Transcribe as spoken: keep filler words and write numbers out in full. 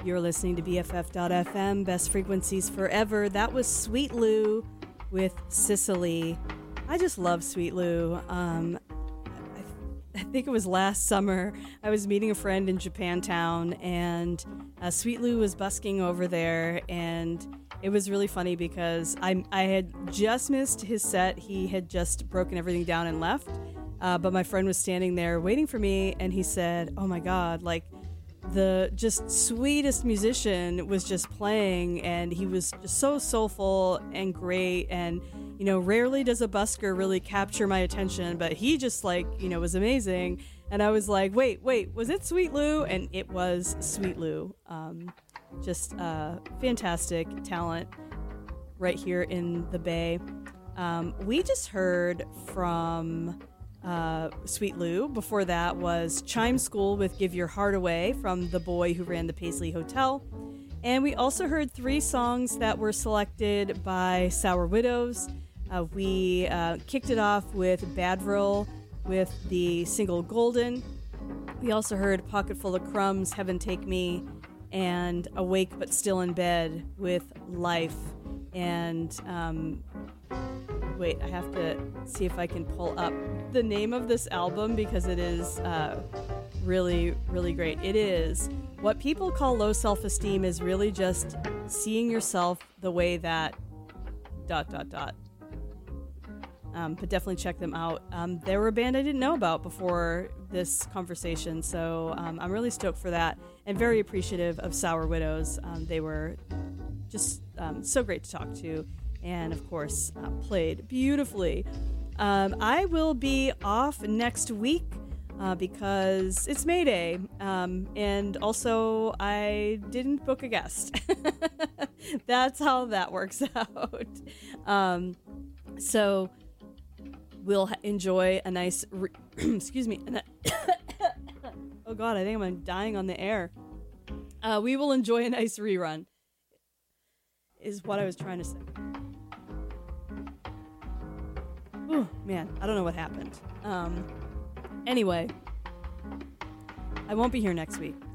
You're listening to B F F dot F M, Best Frequencies Forever. That was Sweet Lou with Sicily. I just love Sweet Lou. Um, I, I think it was last summer. I was meeting a friend in Japantown, and uh, Sweet Lou was busking over there, and it was really funny because I, I had just missed his set. He had just broken everything down and left, uh, but my friend was standing there waiting for me, and he said, oh my God, like, the just sweetest musician was just playing, and he was just so soulful and great, and you know, rarely does a busker really capture my attention, but he just like, you know, was amazing. And I was like, wait wait was it Sweet Lou? And it was Sweet Lou. Um, just uh, fantastic talent right here in the Bay. Um, we just heard from Uh, Sweet Lou. Before that was Chime School with Give Your Heart Away from the boy who ran the Paisley Hotel. And we also heard three songs that were selected by Sour Widows. Uh, we uh, kicked it off with Badvril with the single Golden. We also heard Pocket Full of Crumbs, Heaven Take Me, and Awake But Still in Bed with Life. And um, wait, I have to see if I can pull up the name of this album because it is uh, really, really great. It is what people call low self-esteem is really just seeing yourself the way that dot, dot, dot. Um, but definitely check them out. Um, they were a band I didn't know about before this conversation, so um, I'm really stoked for that and very appreciative of Sour Widows. Um, they were just um, so great to talk to. And, of course, uh, played beautifully. Um, I will be off next week uh, because it's May Day. Um, and also, I didn't book a guest. That's how that works out. Um, so, we'll ha- enjoy a nice... Re- excuse me. Oh, God, I think I'm dying on the air. Uh, we will enjoy a nice rerun, is what I was trying to say. Oh, man, I don't know what happened. Um, anyway, I won't be here next week.